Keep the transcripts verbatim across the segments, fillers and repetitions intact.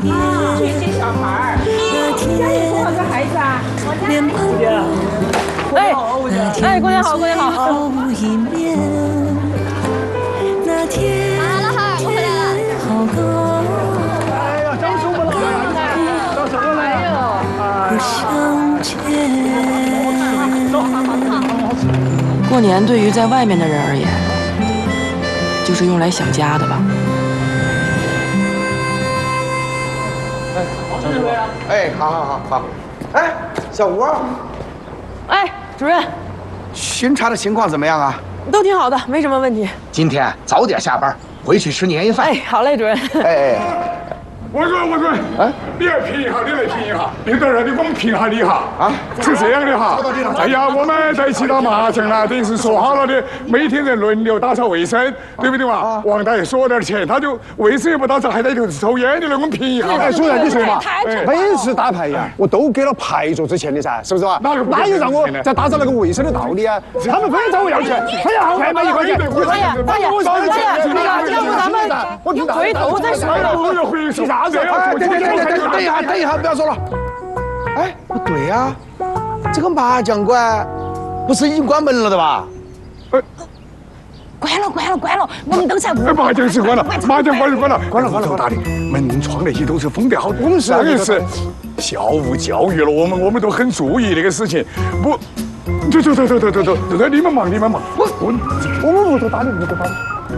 去接小孩。家里多少个孩子啊？姑娘。哎哎，姑娘好，姑娘好。 好了哈，我回来了。 哎呀，张叔不来了，张叔不来了。 过年对于在外面的人而言，就是用来想家的吧。 哎，张叔，哎，好好好好。哎，小吴， 哎，主任， 巡查的情况怎么样啊？ 都挺好的，没什么问题。 今天早点下班，回去吃年夜饭。 哎，好嘞，主任。 哎哎， 文贵，文贵，哎，你来评一下，你来评一下，领导让你给我们评下你哈。啊，是这样的哈。哎呀，我们在一起打麻将呢，等于是说好了的，每天人轮流打扫卫生，对不对嘛？王大爷说点钱，他就卫生也不打扫，还在头抽烟，你来我们评一下。 哎，主任，你说嘛，每次打牌呀，我都给了牌桌子钱的噻，是不是嘛？哪有让我再打扫那个卫生的道理啊？他们非找我要钱，非要全买一块钱。 大爷，大爷，大爷，那个，要不咱们回头再说了。回去啥子？ 哎，等等等等等一下，等一下，不要说了。哎，不对呀，这个麻将馆不是已经关门了的吧？ 关了，关了，关了，我们都在屋。 麻将是关了，麻将馆是关了，关了，关了，够大的，门窗那些都是封得好。我们是那个是校务教育了，我们我们都很注意这个事情。不，走走走走走走走，走，你们忙，你们忙。我我我们屋头打的，屋头打的。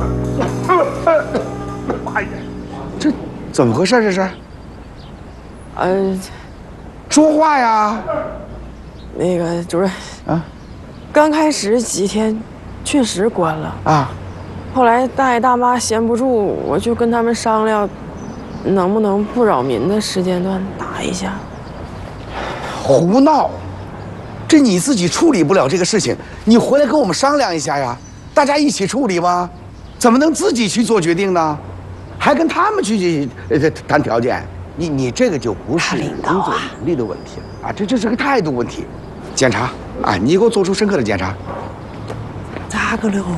哎呀， 这怎么回事？这是？ 呃， 说话呀。 那个主任啊， 刚开始几天确实关了啊， 后来大爷大妈闲不住，我就跟他们商量，能不能不扰民的时间段打一下。 胡闹！这你自己处理不了这个事情，你回来跟我们商量一下呀，大家一起处理吗？怎么能自己去做决定呢？还跟他们去呃谈条件？你你这个就不是工作能力的问题了啊，这这是个态度问题。检查啊，你给我做出深刻的检查。 咋个了？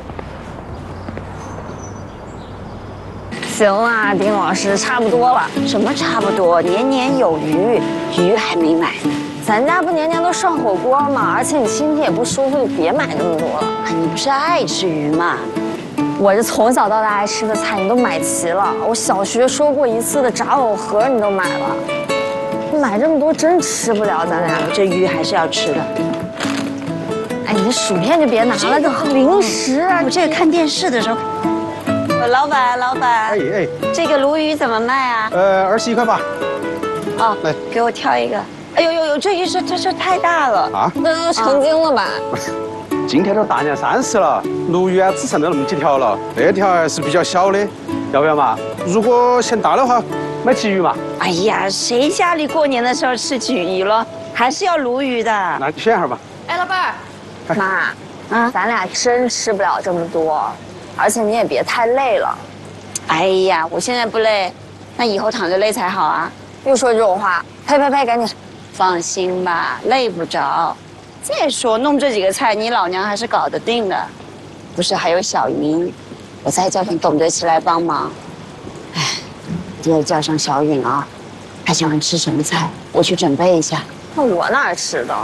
行了，丁老师，差不多了。什么差不多？年年有余，鱼还没买呢。咱家不年年都涮火锅吗？而且你身体也不舒服，就别买那么多了。啊，你不是爱吃鱼吗？我这从小到大爱吃的菜你都买齐了。我小学说过一次的炸藕盒你都买了。你买这么多真吃不了，咱俩。这鱼还是要吃的。哎，你这薯片就别拿了，这零食啊。我这个看电视的时候。老板，老板， 哎哎， 这个鲈鱼怎么卖啊？ 呃，二十一块八。 哦，来，给我挑一个。哎呦呦呦，这鱼这这这太大了啊！那都成精了吧？ 今天都大年三十了，鲈鱼啊只剩了那么几条了，这条还是比较小的，要不要嘛？如果嫌大的话，买鲫鱼嘛。 哎呀，谁家里过年的时候吃鲫鱼了？还是要鲈鱼的。 那你选一下吧。 哎，老板儿，妈，啊，咱俩真吃不了这么多，而且你也别太累了。哎呀，我现在不累，那以后躺着累才好啊！又说这种话，呸呸呸，赶紧。放心吧，累不着。再说弄这几个菜，你老娘还是搞得定的。不是还有小云，我再叫上董德奇来帮忙。哎，记得叫上小允啊。他喜欢吃什么菜，我去准备一下。那我哪吃的？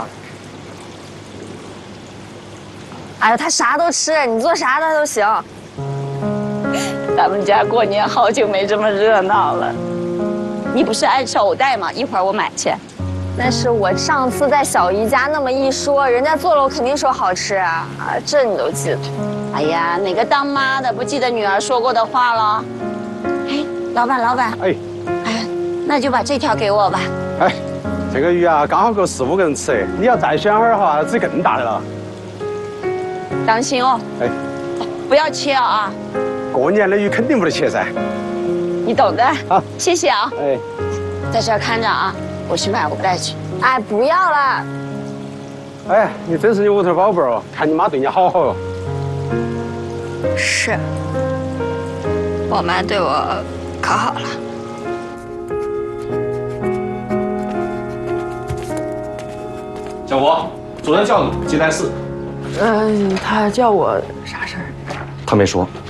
哎呀，他啥都吃，你做啥他都行。咱们家过年好久没这么热闹了。你不是爱吃藕带吗？一会儿我买去。但是我上次在小姨家那么一说，人家做了我肯定说好吃啊啊，这你都记得？哎呀，哪个当妈的不记得女儿说过的话了？哎，老板，老板，哎，哎，那就把这条给我吧。 哎，这个鱼啊，刚好够四五个人吃，你要再选会儿的话，只更大的了。 当心哦。哎，不要切啊！ 过年的鱼肯定不得切噻。 你懂的。好，谢谢啊。 哎， 在这儿看着啊。我去买，我带去。哎，不要了。 哎，你真是你屋头宝贝儿哦，看你妈对你好好哟。 是，我妈对我可好了。 小吴，主任叫你接待室。 嗯，他叫我啥事儿？ 他没说。